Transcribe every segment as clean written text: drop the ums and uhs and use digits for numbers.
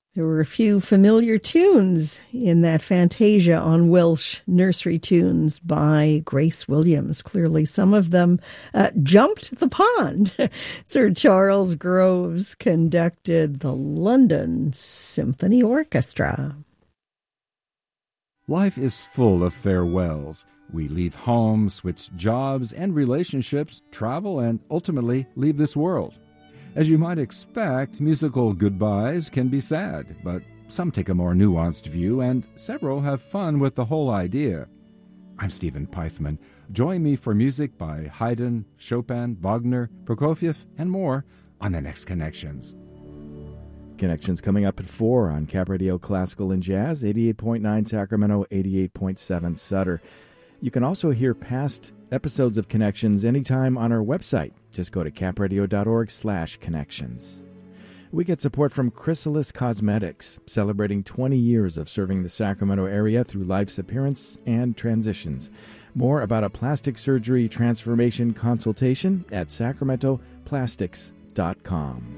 There were a few familiar tunes in that Fantasia on Welsh Nursery Tunes by Grace Williams. Clearly, some of them jumped the pond. Sir Charles Groves conducted the London Symphony Orchestra. Life is full of farewells. We leave home, switch jobs and relationships, travel, and ultimately leave this world. As you might expect, musical goodbyes can be sad, but some take a more nuanced view, and several have fun with the whole idea. I'm Stephen Peithman. Join me for music by Haydn, Chopin, Wagner, Prokofiev, and more on the next Connections. Connections coming up at 4 on Cap Radio Classical and Jazz, 88.9 Sacramento, 88.7 Sutter. You can also hear past episodes of Connections anytime on our website. Just go to capradio.org/connections. We get support from Chrysalis Cosmetics, celebrating 20 years of serving the Sacramento area through life's appearance and transitions. More about a plastic surgery transformation consultation at sacramentoplastics.com.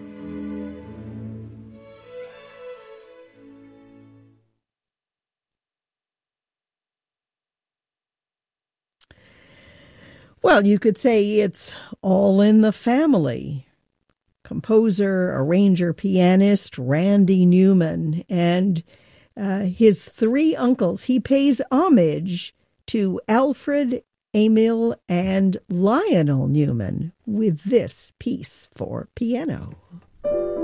Well, you could say it's all in the family. Composer, arranger, pianist Randy Newman and his three uncles. He pays homage to Alfred, Emil, and Lionel Newman with this piece for piano.